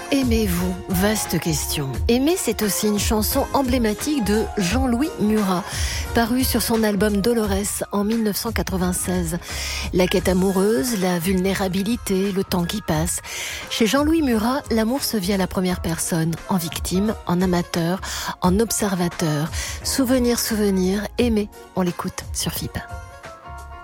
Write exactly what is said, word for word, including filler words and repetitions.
Aimez-vous? Vaste question. Aimer, c'est aussi une chanson emblématique de Jean-Louis Murat, parue sur son album Dolores en mille neuf cent quatre-vingt-seize. La quête amoureuse, la vulnérabilité, le temps qui passe. Chez Jean-Louis Murat, l'amour se vit à la première personne, en victime, en amateur, en observateur. Souvenir, souvenir, aimer. On l'écoute sur F I P.